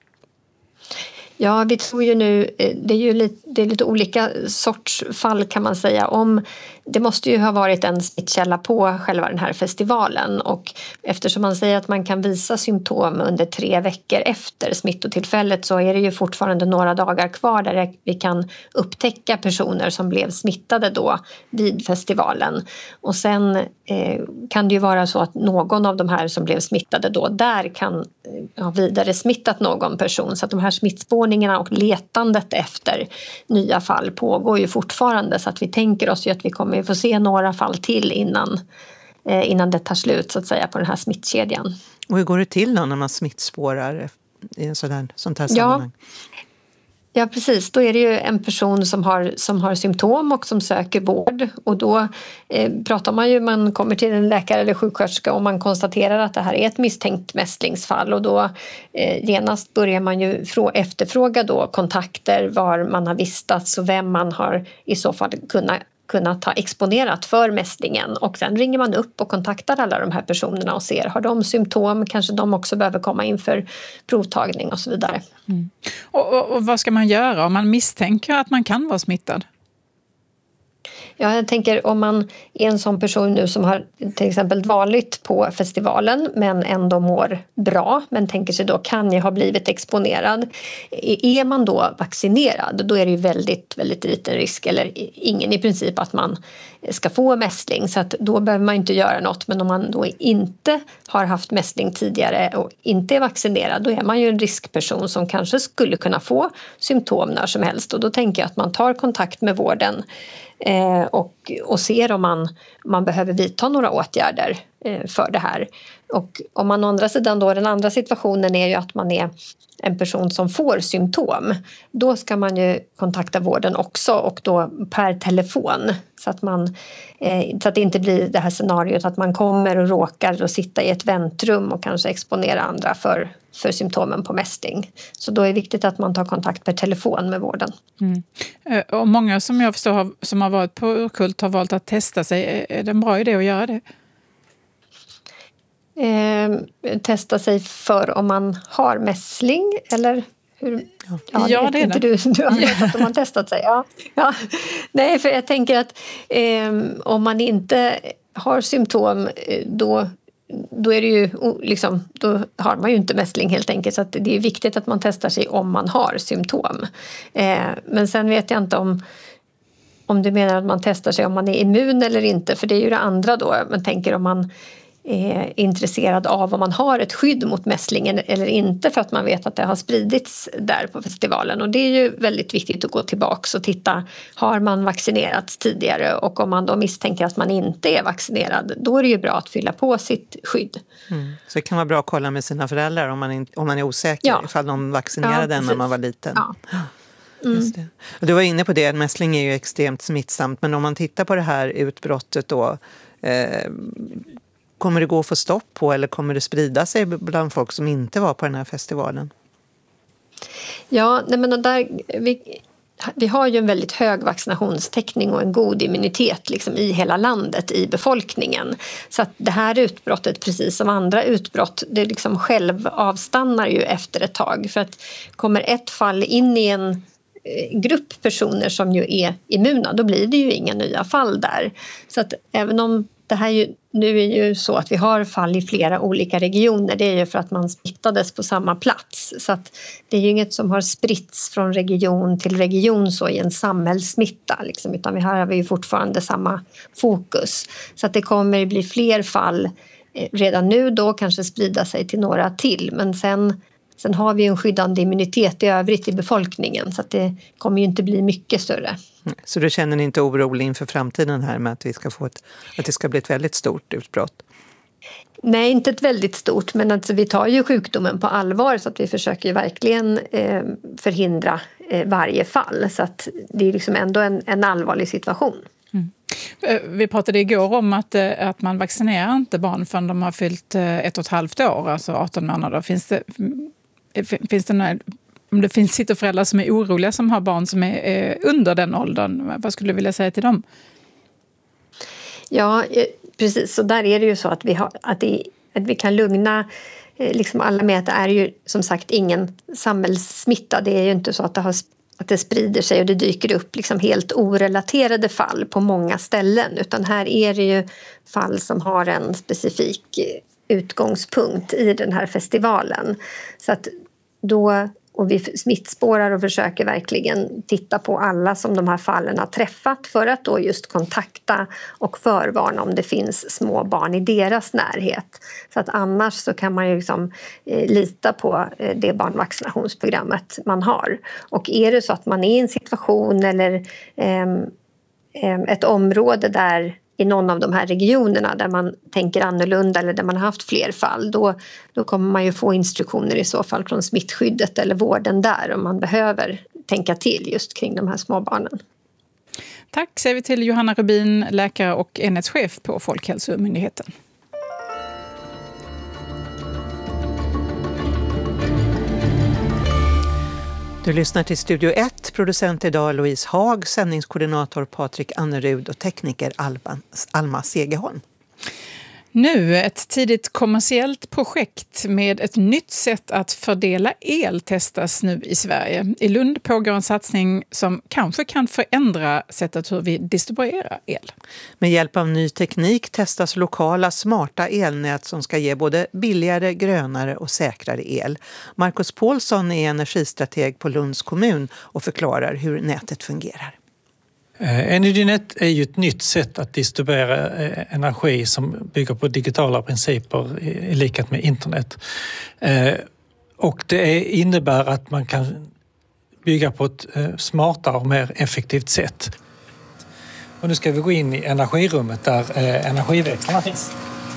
Ja, vi tror ju nu, det är lite olika sorts fall kan man säga. Det måste ju ha varit en smittkälla på själva den här festivalen och eftersom man säger att man kan visa symptom under 3 veckor efter smittotillfället så är det ju fortfarande några dagar kvar där vi kan upptäcka personer som blev smittade då vid festivalen. Och sen kan det ju vara så att någon av de här som blev smittade då där kan ha vidare smittat någon person så att de här smittspårningarna och letandet efter nya fall pågår ju fortfarande så att vi tänker oss ju att vi kommer få se några fall till innan det tar slut så att säga på den här smittkedjan.
Och hur går det till då när man smittspårar i en sånt här sammanhang?
Ja, precis. Då är det ju en person som har symptom och som söker vård. Och då pratar man ju, man kommer till en läkare eller sjuksköterska och man konstaterar att det här är ett misstänkt mässlingsfall. Och då genast börjar man ju efterfråga då kontakter, var man har vistats och vem man har i så fall kunnat ha exponerat för mässlingen. Och sen ringer man upp och kontaktar alla de här personerna och ser, har de symptom, kanske de också behöver komma in för provtagning och så vidare.
Mm. Och vad ska man göra om man misstänker att man kan vara smittad?
Ja, jag tänker om man är en sån person nu som har till exempel varit på festivalen men ändå mår bra men tänker sig då kan jag ha blivit exponerad. Är man då vaccinerad då är det ju väldigt, väldigt liten risk eller ingen i princip att man ska få mässling så att då behöver man inte göra något men om man då inte har haft mässling tidigare och inte är vaccinerad då är man ju en riskperson som kanske skulle kunna få symptom när som helst och då tänker jag att man tar kontakt med vården och ser om man behöver vidta några åtgärder för det här. Och om man å andra sidan då, den andra situationen är ju att man är en person som får symptom. Då ska man ju kontakta vården också och då per telefon. Så att det inte blir det här scenariot att man kommer och råkar och sitta i ett väntrum och kanske exponera andra för symptomen på mässling. Så då är det viktigt att man tar kontakt per telefon med vården.
Mm. Och många som jag förstår som har varit på Urkult har valt att testa sig. Är det en bra idé att göra det?
Testa sig för om man har mässling eller hur?
Ja, det är
inte det. Du har vetat om man testat sig. Ja. Nej, för jag tänker att om man inte har symptom då då är det ju liksom, då har man ju inte mässling helt enkelt. Så att det är viktigt att man testar sig om man har symptom. Men sen vet jag inte om du menar att man testar sig om man är immun eller inte, för det är ju det andra då. Man tänker om man är intresserad av om man har ett skydd mot mässlingen eller inte, för att man vet att det har spridits där på festivalen. Och det är ju väldigt viktigt att gå tillbaka och titta, har man vaccinerats tidigare? Och om man då misstänker att man inte är vaccinerad, då är det ju bra att fylla på sitt skydd.
Så det kan vara bra att kolla med sina föräldrar om man är osäker ifall de vaccinerade när man var liten.
Ja.
Just det. Och du var inne på det, mässling är ju extremt smittsamt, men om man tittar på det här utbrottet då, kommer det gå att få stopp på, eller kommer det sprida sig bland folk som inte var på den här festivalen?
Ja, men där, vi har ju en väldigt hög vaccinationstäckning och en god immunitet liksom i hela landet, i befolkningen. Så att det här utbrottet, precis som andra utbrott, det liksom själv avstannar ju efter ett tag. För att kommer ett fall in i en grupp personer som ju är immuna, då blir det ju inga nya fall där. Så att även om det här ju, nu är ju så att vi har fall i flera olika regioner, det är ju för att man smittades på samma plats. Så att det är ju inget som har spritts från region till region så i en samhällssmitta liksom, utan här har vi ju fortfarande samma fokus. Så att det kommer bli fler fall redan nu då, kanske sprida sig till några till, men sen har vi en skyddande immunitet i övrigt i befolkningen, så att det kommer ju inte bli mycket större.
Så du känner inte orolig inför framtiden här med att vi ska att det ska bli ett väldigt stort utbrott?
Nej, inte ett väldigt stort, men alltså vi tar ju sjukdomen på allvar, så att vi försöker ju verkligen förhindra varje fall. Så att det är liksom ändå en allvarlig situation.
Vi pratade igår om att man vaccinerar inte barn förrän de har fyllt 1,5 år, alltså 18 månader. Finns det om det sitter föräldrar som är oroliga som har barn som är under den åldern, vad skulle du vilja säga till dem?
Ja, precis. Så där är det ju så att vi kan lugna liksom alla med att det är ju som sagt ingen samhällssmitta. Det är ju inte så att det sprider sig och det dyker upp liksom helt orelaterade fall på många ställen, utan här är det ju fall som har en specifik utgångspunkt i den här festivalen. Så att och vi smittspårar och försöker verkligen titta på alla som de här fallen har träffat, för att då just kontakta och förvarna om det finns små barn i deras närhet. Så att annars så kan man ju liksom lita på det barnvaccinationsprogrammet man har. Och är det så att man är i en situation eller ett område där i någon av de här regionerna där man tänker annorlunda eller där man har haft fler fall, då kommer man ju få instruktioner i så fall från smittskyddet eller vården där om man behöver tänka till just kring de här små barnen.
Tack säger vi till Johanna Rubin, läkare och enhetschef på Folkhälsomyndigheten.
Du lyssnar till Studio 1, producent idag Louise Haag, sändningskoordinator Patrik Annerud och tekniker Alma Segerholm.
Nu ett tidigt kommersiellt projekt med ett nytt sätt att fördela el testas nu i Sverige. I Lund pågår en satsning som kanske kan förändra sättet hur vi distribuerar el.
Med hjälp av ny teknik testas lokala smarta elnät som ska ge både billigare, grönare och säkrare el. Marcus Paulsson är energistrateg på Lunds kommun och förklarar hur nätet fungerar.
Energynet är ju ett nytt sätt att distribuera energi som bygger på digitala principer i likhet med internet. Och det innebär att man kan bygga på ett smartare och mer effektivt sätt. Och nu ska vi gå in i energirummet där energiväxlarna finns.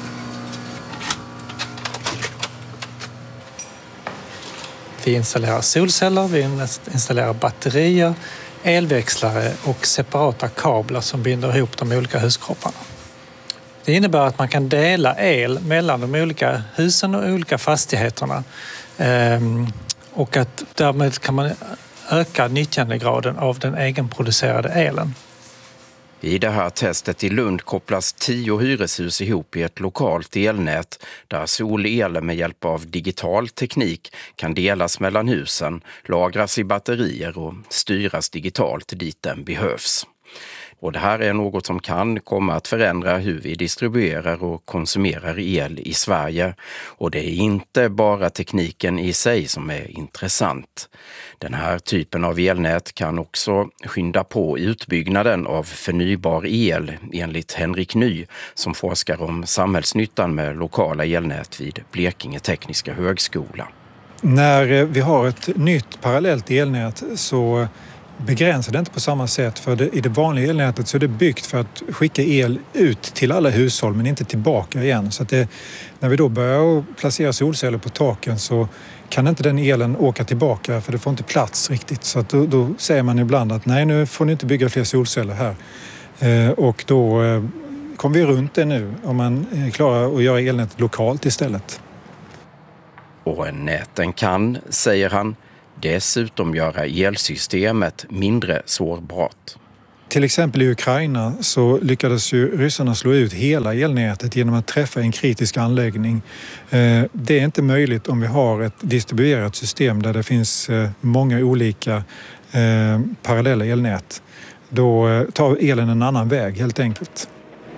Vi installerar solceller, vi installerar batterier, elväxlare och separata kablar som binder ihop de olika huskropparna. Det innebär att man kan dela el mellan de olika husen och olika fastigheterna och att därmed kan man öka nyttjandegraden av den egenproducerade elen.
I det här testet i Lund kopplas 10 hyreshus ihop i ett lokalt elnät där solelen med hjälp av digital teknik kan delas mellan husen, lagras i batterier och styras digitalt dit den behövs. Och det här är något som kan komma att förändra hur vi distribuerar och konsumerar el i Sverige. Och det är inte bara tekniken i sig som är intressant. Den här typen av elnät kan också skynda på utbyggnaden av förnybar el, enligt Henrik Ny, som forskar om samhällsnyttan med lokala elnät vid Blekinge Tekniska Högskola.
När vi har ett nytt parallellt elnät så begränsar det inte på samma sätt. För i det vanliga elnätet så är det byggt för att skicka el ut till alla hushåll men inte tillbaka igen. Så att när vi då börjar placera solceller på taken så kan inte den elen åka tillbaka för det får inte plats riktigt. Så att då säger man ibland att nej, nu får ni inte bygga fler solceller här. Och då kommer vi runt det nu om man klarar att göra elnätet lokalt istället.
Och näten kan, säger han, dessutom göra elsystemet mindre sårbart.
Till exempel i Ukraina så lyckades ju ryssarna slå ut hela elnätet genom att träffa en kritisk anläggning. Det är inte möjligt om vi har ett distribuerat system där det finns många olika parallella elnät. Då tar elen en annan väg helt enkelt.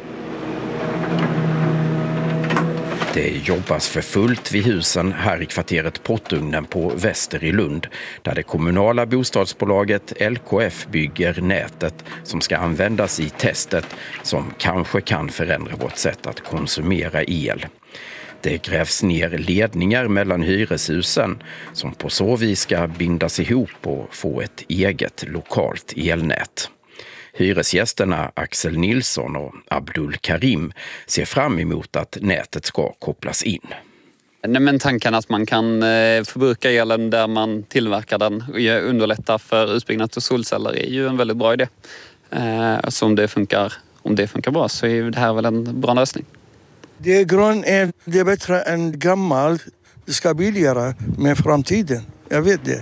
Det jobbas för fullt vid husen här i kvarteret Pottugnen på Väster i Lund, där det kommunala bostadsbolaget LKF bygger nätet som ska användas i testet som kanske kan förändra vårt sätt att konsumera el. Det grävs ner ledningar mellan hyreshusen som på så vis ska bindas ihop och få ett eget lokalt elnät. Hyresgästerna Axel Nilsson och Abdul Karim ser fram emot att nätet ska kopplas in.
Nej, men tanken att man kan förbruka elen där man tillverkar den och underlätta för utbyggnad av solceller är ju en väldigt bra idé. Så om det funkar bra så är det här väl en bra lösning.
Det är bättre än gammalt. Det ska billigare med framtiden. Jag vet det.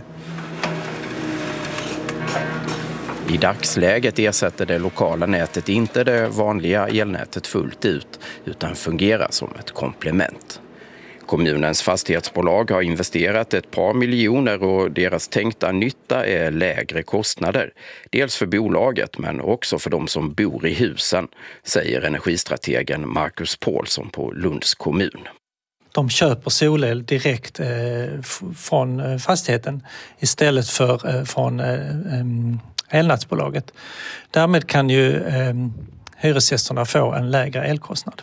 I dagsläget ersätter det lokala nätet inte det vanliga elnätet fullt ut utan fungerar som ett komplement. Kommunens fastighetsbolag har investerat ett par miljoner och deras tänkta nytta är lägre kostnader. Dels för bolaget men också för de som bor i husen, säger energistrategen Marcus Paulsson på Lunds kommun.
De köper solel direkt från fastigheten istället för från elnätsbolaget. Därmed kan ju hyresgästerna få en lägre elkostnad.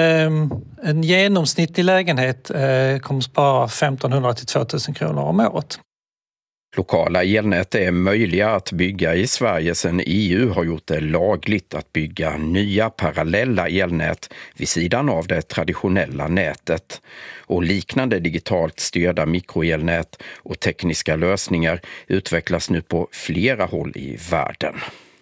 En genomsnittlig lägenhet kommer spara 1500 till 2000 kronor om året.
Lokala elnät är möjliga att bygga i Sverige sedan EU har gjort det lagligt att bygga nya parallella elnät vid sidan av det traditionella nätet. Och liknande digitalt styrda mikroelnät och tekniska lösningar utvecklas nu på flera håll i världen.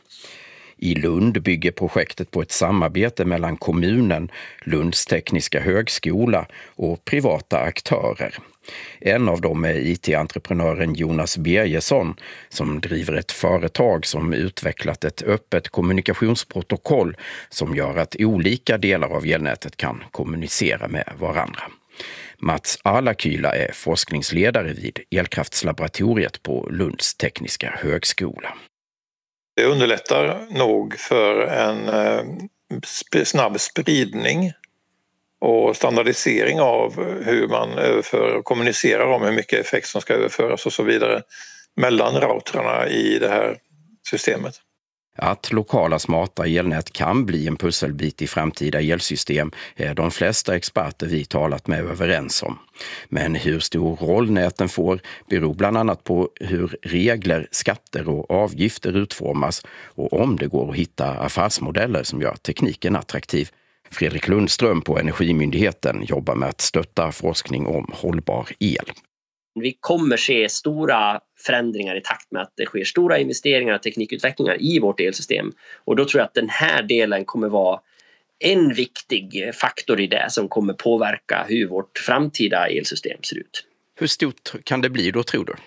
I Lund bygger projektet på ett samarbete mellan kommunen, Lunds tekniska högskola och privata aktörer. En av dem är IT-entreprenören Jonas Bergesson som driver ett företag som utvecklat ett öppet kommunikationsprotokoll som gör att olika delar av elnätet kan kommunicera med varandra. Mats Alakyla är forskningsledare vid elkraftslaboratoriet på Lunds tekniska högskola.
Det underlättar nog för en snabb spridning och standardisering av hur man överför och kommunicerar om hur mycket effekt som ska överföras och så vidare mellan routrarna i det här systemet.
Att lokala smarta elnät kan bli en pusselbit i framtida elsystem är de flesta experter vi talat med överens om. Men hur stor roll näten får beror bland annat på hur regler, skatter och avgifter utformas och om det går att hitta affärsmodeller som gör tekniken attraktiv. Fredrik Lundström på Energimyndigheten jobbar med att stötta forskning om hållbar el.
Vi kommer se stora förändringar i takt med att det sker stora investeringar och teknikutvecklingar i vårt elsystem. Och då tror jag att den här delen kommer vara en viktig faktor i det som kommer påverka hur vårt framtida elsystem ser ut.
Hur stort kan det bli då, tror du?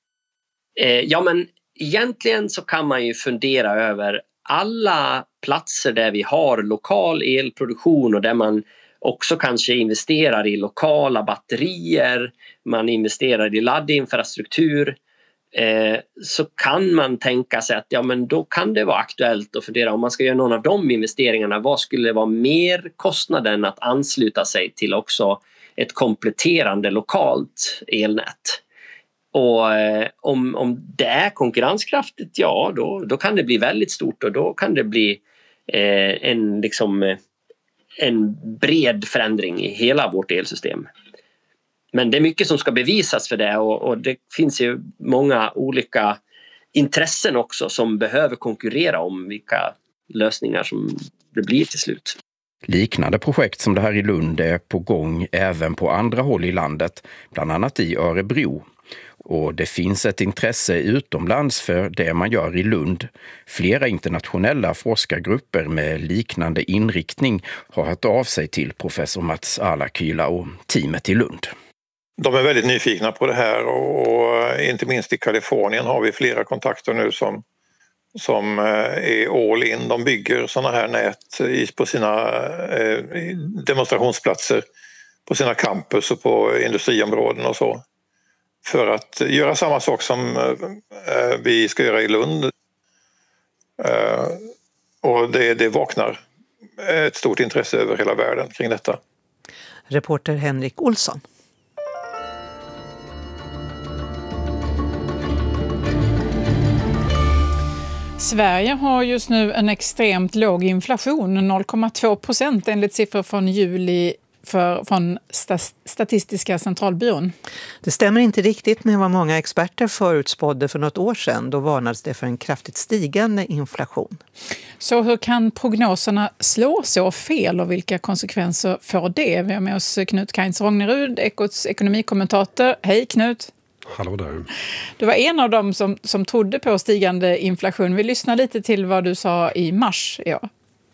Ja, men egentligen så kan man ju fundera över alla platser där vi har lokal elproduktion och där man också kanske investerar i lokala batterier, man investerar i laddinfrastruktur. så kan man tänka sig att men då kan det vara aktuellt att fundera om man ska göra någon av de investeringarna. Vad skulle vara mer kostnaden att ansluta sig till också ett kompletterande lokalt elnät? Och om det är konkurrenskraftigt, då kan det bli väldigt stort och då kan det bli en bred förändring i hela vårt elsystem. Men det är mycket som ska bevisas för det och det finns ju många olika intressen också som behöver konkurrera om vilka lösningar som det blir till slut.
Liknande projekt som det här i Lund är på gång även på andra håll i landet, bland annat i Örebro. Och det finns ett intresse utomlands för det man gör i Lund. Flera internationella forskargrupper med liknande inriktning har hört av sig till professor Mats Alakyla och teamet i Lund.
De är väldigt nyfikna på det här och inte minst i Kalifornien har vi flera kontakter nu som är all in. De bygger sådana här nät på sina demonstrationsplatser, på sina campus och på industriområden och så. För att göra samma sak som vi ska göra i Lund. Och det vaknar ett stort intresse över hela världen kring detta.
Reporter Henrik Olsson.
Sverige har just nu en extremt låg inflation, 0,2% enligt siffror från juli från Statistiska centralbyrån.
Det stämmer inte riktigt med vad många experter förutspådde för något år sedan. Då varnades det för en kraftigt stigande inflation.
Så hur kan prognoserna slå så fel och vilka konsekvenser får det? Vi har med oss Knut Kainz-Rognerud, Ekots ekonomikommentator. Hej Knut!
Hallå där.
Du var en av dem som trodde på stigande inflation. Vi lyssnar lite till vad du sa i mars. Ja.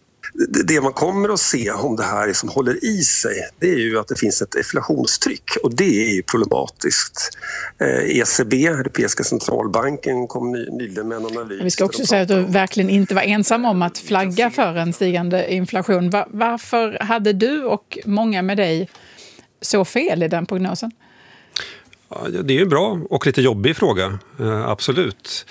Det man kommer att se om det här som håller i sig, det är ju att det finns ett inflationstryck och det är ju problematiskt. ECB, Europeiska centralbanken, kom nyligen med en analys.
Vi ska också säga att du verkligen inte var ensam om att flagga för en stigande inflation. Varför hade du och många med dig så fel i den prognosen?
Ja, det är ju en bra och lite jobbig fråga, absolut.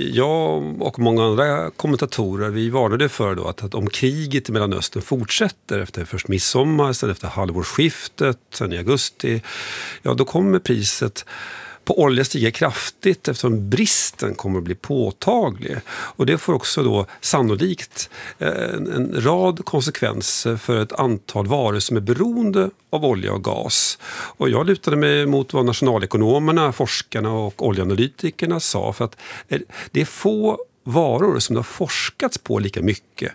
Jag och många andra kommentatorer, vi varnade för då att om kriget i Mellanöstern fortsätter efter först midsommar, sen efter halvårsskiftet, sen i augusti, ja då kommer priset på olja stiga kraftigt eftersom bristen kommer att bli påtaglig. Och det får också då sannolikt en rad konsekvenser för ett antal varor som är beroende av olja och gas. Och jag lutade mig mot vad nationalekonomerna, forskarna och oljeanalytikerna sa, för att det är få varor som det har forskats på lika mycket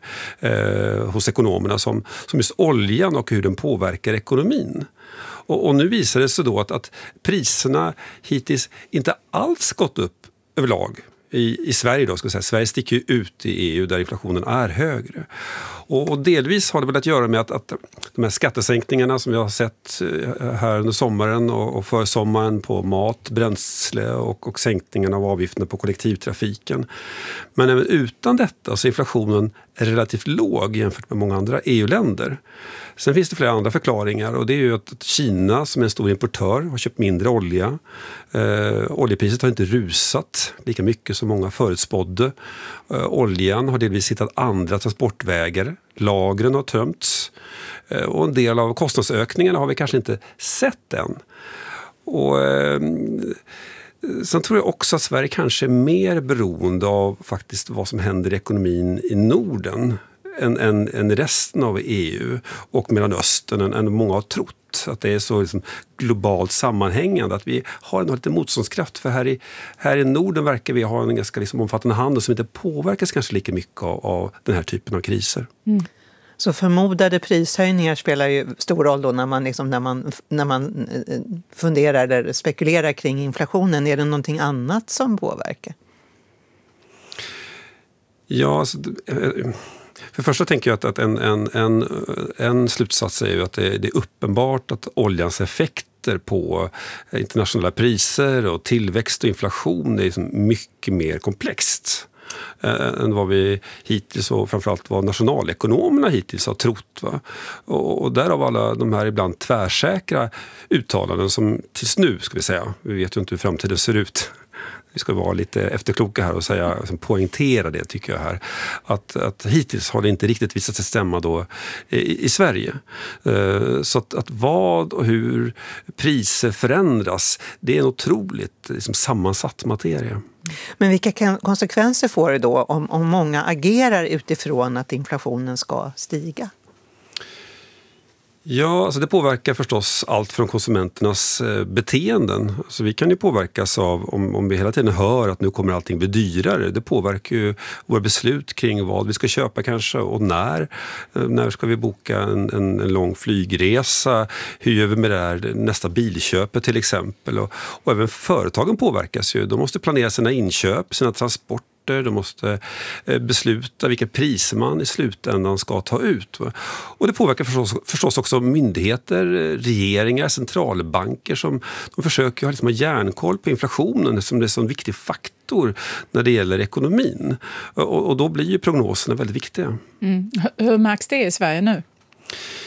hos ekonomerna som just oljan och hur den påverkar ekonomin. Och nu visar det sig då att priserna hittills inte alls gått upp överlag i Sverige då, ska jag säga. Sverige sticker ju ut i EU där inflationen är högre. Och delvis har det väl att göra med att de här skattesänkningarna som vi har sett här under sommaren och för sommaren på mat, bränsle och sänkningen av avgifterna på kollektivtrafiken. Men även utan detta så är inflationen relativt låg jämfört med många andra EU-länder. Sen finns det flera andra förklaringar och det är ju att Kina som är en stor importör har köpt mindre olja. Oljepriset har inte rusat lika mycket som många förutspådde. Oljan har delvis hittat andra transportvägar. Lagren har tömts. Och en del av kostnadsökningarna har vi kanske inte sett än. Och sen tror jag också att Sverige kanske är mer beroende av faktiskt vad som händer i ekonomin i Norden än resten av EU och Mellanöstern än många har trott. Att det är så liksom globalt sammanhängande, att vi har en lite motståndskraft. För här i Norden verkar vi ha en ganska liksom omfattande handel som inte påverkas kanske lika mycket av den här typen av kriser.
Mm. Så förmodade prishöjningar spelar ju stor roll då när man funderar eller spekulerar kring inflationen. Är det någonting annat som påverkar?
Ja, alltså, för första tänker jag att en slutsats är ju att det är uppenbart att oljans effekter på internationella priser och tillväxt och inflation är liksom mycket mer komplext än vad vi hittills och framförallt vad nationalekonomerna hittills har trott. Va? Och därav alla de här ibland tvärsäkra uttalanden som tills nu, ska vi säga, vi vet ju inte hur framtiden ser ut, Vi ska vara lite efterkloka här och säga, poängtera det tycker jag här. Att hittills har det inte riktigt visat sig stämma då i Sverige. Så att vad och hur priser förändras, det är en otroligt liksom, sammansatt materia.
Men vilka konsekvenser får det då om många agerar utifrån att inflationen ska stiga?
Ja, alltså det påverkar förstås allt från konsumenternas beteenden. Så vi kan ju påverkas av om vi hela tiden hör att nu kommer allting bli dyrare. Det påverkar ju våra beslut kring vad vi ska köpa kanske och när. När ska vi boka en lång flygresa? Hur gör vi med det här nästa bilköpet till exempel? Och även företagen påverkas ju. De måste planera sina inköp, sina transporter. De måste besluta vilka priser man i slutändan ska ta ut. Och det påverkar förstås också myndigheter, regeringar, centralbanker som de försöker ha liksom järnkoll på inflationen som det är en sån viktig faktor när det gäller ekonomin. Och då blir ju prognoserna väldigt viktiga.
Hur märks det i Sverige nu?